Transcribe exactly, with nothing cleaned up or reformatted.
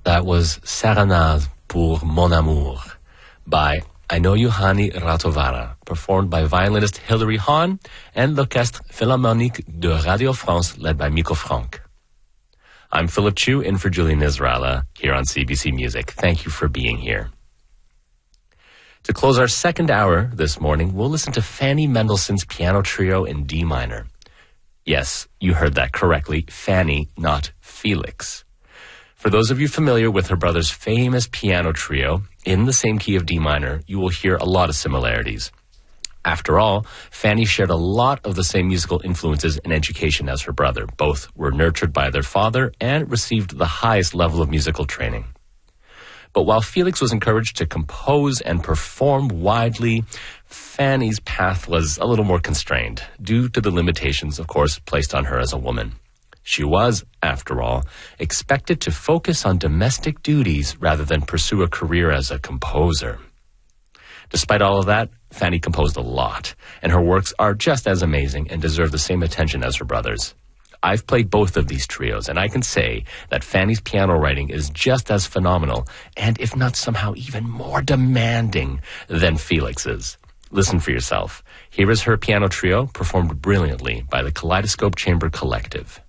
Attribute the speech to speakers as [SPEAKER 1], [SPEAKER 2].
[SPEAKER 1] That was Serenade pour mon amour by Ayano Ratovara, performed by violinist Hilary Hahn and l'Orchestre Philharmonique de Radio France, led by Miko Franck. I'm Philip Chu, in for Julian Israela, here on C B C Music. Thank you for being here. To close our second hour this morning, we'll listen to Fanny Mendelssohn's Piano Trio in D minor. Yes, you heard that correctly. Fanny, not Felix. For those of you familiar with her brother's famous piano trio in the same key of D minor, you will hear a lot of similarities. After all, Fanny shared a lot of the same musical influences and education as her brother. Both were nurtured by their father and received the highest level of musical training. But while Felix was encouraged to compose and perform widely, Fanny's path was a little more constrained, due to the limitations, of course, placed on her as a woman. She was, after all, expected to focus on domestic duties rather than pursue a career as a composer. Despite all of that, Fanny composed a lot, and her works are just as amazing and deserve the same attention as her brother's. I've played both of these trios, and I can say that Fanny's piano writing is just as phenomenal, and if not somehow even more demanding than Felix's. Listen for yourself. Here is her piano trio, performed brilliantly by the Kaleidoscope Chamber Collective.